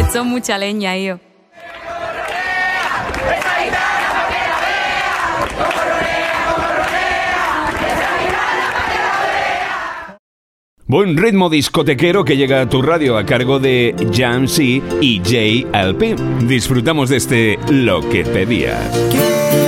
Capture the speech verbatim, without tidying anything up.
echó mucha leña, yo. Buen ritmo discotequero que llega a tu radio a cargo de Jamsey y J L P. Disfrutamos de este Lo que pedías.